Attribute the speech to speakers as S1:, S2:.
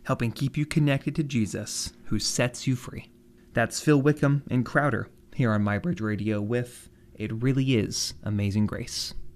S1: helping keep you connected to Jesus, who sets you free. That's Phil Wickham and Crowder here on MyBridge Radio with It Really Is Amazing Grace.